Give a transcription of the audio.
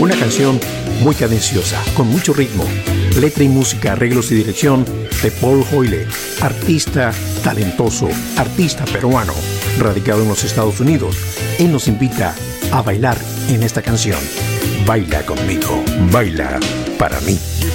Una canción muy cadenciosa, con mucho ritmo. Letra y música, arreglos y dirección de Paul Hoyle, artista talentoso, artista peruano, radicado en los Estados Unidos. Él nos invita a bailar en esta canción. Baila conmigo, baila para mí.